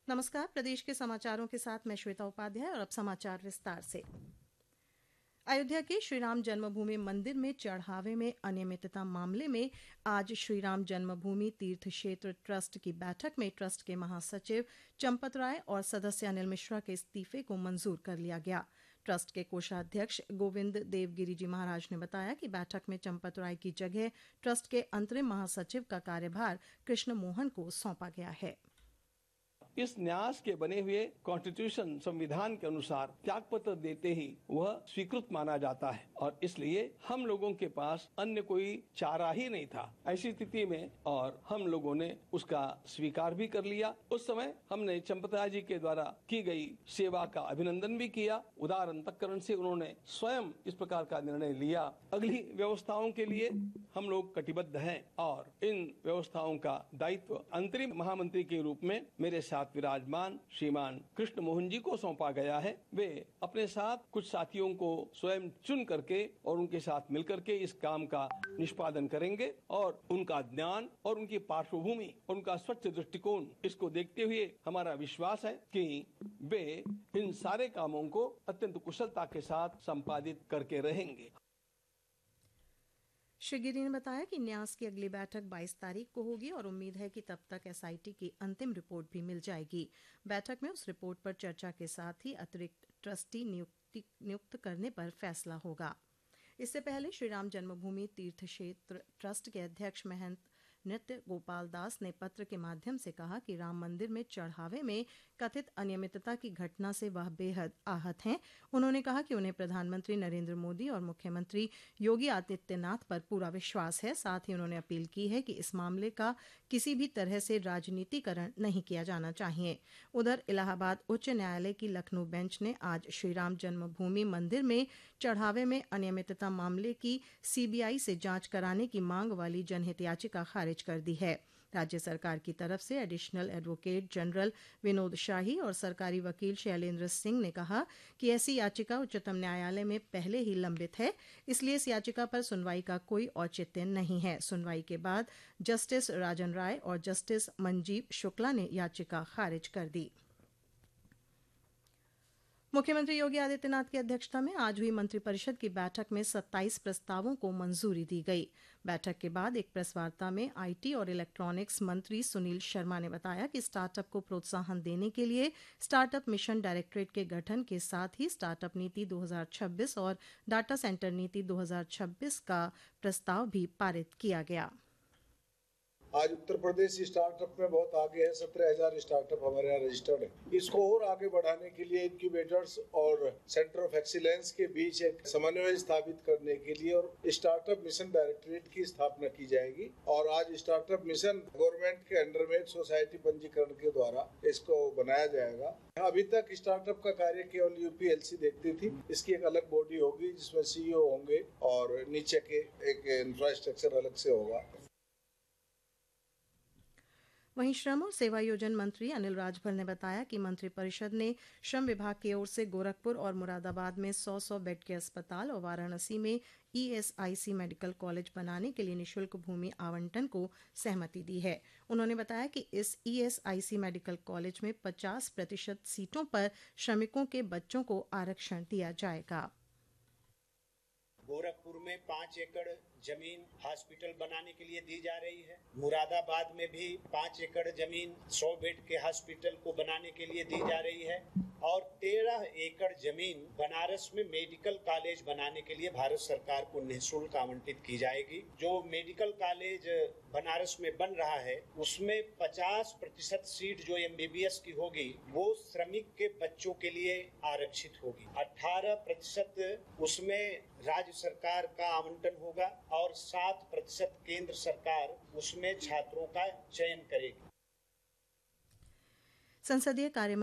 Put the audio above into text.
नमस्कार। प्रदेश के समाचारों के साथ मैं श्वेता उपाध्याय और अब समाचार विस्तार से। अयोध्या के श्रीराम जन्मभूमि मंदिर में चढ़ावे में अनियमितता मामले में आज श्रीराम जन्मभूमि तीर्थ क्षेत्र ट्रस्ट की बैठक में ट्रस्ट के महासचिव चंपत राय और सदस्य अनिल मिश्रा के इस्तीफे को मंजूर कर लिया गया। ट्रस्ट के कोषाध्यक्ष गोविंद देवगिरी जी महाराज ने बताया कि बैठक में चंपत राय की जगह ट्रस्ट के अंतरिम महासचिव का कार्यभार कृष्ण मोहन को सौंपा गया है। इस न्यास के बने हुए कॉन्स्टिट्यूशन संविधान के अनुसार त्याग पत्र देते ही वह स्वीकृत माना जाता है और इसलिए हम लोगों के पास अन्य कोई चारा ही नहीं था। ऐसी स्थिति में और हम लोगों ने उसका स्वीकार भी कर लिया। उस समय हमने चंपतराय जी के द्वारा की गई सेवा का अभिनंदन भी किया। उदार अंतःकरण से उन्होंने स्वयं इस प्रकार का निर्णय लिया। अगली व्यवस्थाओं के लिए हम लोग कटिबद्ध हैं और इन व्यवस्थाओं का दायित्व अंतरिम महामंत्री के रूप में मेरे साथ विराजमान श्रीमान कृष्ण मोहन जी को सौंपा गया है। वे अपने साथ कुछ साथियों को स्वयं चुन करके और उनके साथ मिलकर के इस काम का निष्पादन करेंगे और उनका ज्ञान और उनकी पार्श्वभूमि और उनका स्वच्छ दृष्टिकोण, इसको देखते हुए हमारा विश्वास है कि वे इन सारे कामों को अत्यंत कुशलता के साथ संपादित करके रहेंगे। श्री गिरी ने बताया कि न्यास की अगली बैठक 22 तारीख को होगी और उम्मीद है कि तब तक एसआईटी की अंतिम रिपोर्ट भी मिल जाएगी। बैठक में उस रिपोर्ट पर चर्चा के साथ ही अतिरिक्त ट्रस्टी नियुक्त करने पर फैसला होगा। इससे पहले श्रीराम जन्मभूमि तीर्थ क्षेत्र ट्रस्ट के अध्यक्ष महंत नृत्य गोपाल दास ने पत्र के माध्यम से कहा कि राम मंदिर में चढ़ावे में कथित अनियमितता की घटना से वह बेहद आहत हैं। उन्होंने कहा कि उन्हें प्रधानमंत्री नरेंद्र मोदी और मुख्यमंत्री योगी आदित्यनाथ पर पूरा विश्वास है। साथ ही उन्होंने अपील की है कि इस मामले का किसी भी तरह से राजनीतिकरण नहीं किया जाना चाहिए। उधर इलाहाबाद उच्च न्यायालय की लखनऊ बेंच ने आज श्रीराम जन्मभूमि मंदिर में चढ़ावे में अनियमितता मामले की सीबीआई से जांच कराने की मांग वाली जनहित याचिका खारिज कर दी है। राज्य सरकार की तरफ से एडिशनल एडवोकेट जनरल विनोद शाही और सरकारी वकील शैलेंद्र सिंह ने कहा कि ऐसी याचिका उच्चतम न्यायालय में पहले ही लंबित है, इसलिए इस याचिका पर सुनवाई का कोई औचित्य नहीं है। सुनवाई के बाद जस्टिस राजन राय और जस्टिस मंजीव शुक्ला ने याचिका खारिज कर दी। मुख्यमंत्री योगी आदित्यनाथ की अध्यक्षता में आज हुई मंत्रिपरिषद की बैठक में 27 प्रस्तावों को मंजूरी दी गई। बैठक के बाद एक प्रेस वार्ता में आईटी और इलेक्ट्रॉनिक्स मंत्री सुनील शर्मा ने बताया कि स्टार्टअप को प्रोत्साहन देने के लिए स्टार्टअप मिशन डायरेक्टरेट के गठन के साथ ही स्टार्टअप नीति 2026 और डाटा सेंटर नीति 2026 का प्रस्ताव भी पारित किया गया। आज उत्तर प्रदेश स्टार्टअप में बहुत आगे है। 17,000 स्टार्टअप हमारे यहाँ रजिस्टर्ड है। इसको और आगे बढ़ाने के लिए इनक्यूबेटर्स और सेंटर ऑफ एक्सीलेंस के बीच एक समन्वय स्थापित करने के लिए और स्टार्टअप मिशन डायरेक्टरेट की स्थापना की जाएगी। और आज स्टार्टअप मिशन गवर्नमेंट के अंडर में सोसाइटी पंजीकरण के द्वारा इसको बनाया जाएगा। अभी तक स्टार्टअप का कार्य केवल यूपीएलसी देखती थी। इसकी एक अलग बॉडी होगी जिसमें सीईओ होंगे और नीचे के एक इंफ्रास्ट्रक्चर अलग से होगा। वहीं श्रम और सेवायोजन मंत्री अनिल राजभर ने बताया कि मंत्रिपरिषद ने श्रम विभाग की ओर से गोरखपुर और मुरादाबाद में 100 बेड के अस्पताल और वाराणसी में ईएसआईसी मेडिकल कॉलेज बनाने के लिए निःशुल्क भूमि आवंटन को सहमति दी है। उन्होंने बताया कि इस ईएसआईसी मेडिकल कॉलेज में 50% सीटों पर श्रमिकों के बच्चों को आरक्षण दिया जाएगा। गोरखपुर में 5 एकड़ जमीन हॉस्पिटल बनाने के लिए दी जा रही है। मुरादाबाद में भी 5 एकड़ जमीन 100 बेड के हॉस्पिटल को बनाने के लिए दी जा रही है और 13 एकड़ जमीन बनारस में मेडिकल कॉलेज बनाने के लिए भारत सरकार को निःशुल्क आवंटित की जाएगी। जो मेडिकल कॉलेज बनारस में बन रहा है उसमें 50% सीट जो एमबीबीएस की होगी वो श्रमिक के बच्चों के लिए आरक्षित होगी। 18% उसमें राज्य सरकार का आवंटन होगा और 7% केंद्र सरकार उसमें छात्रों का चयन करेगी। संसदीय कार्य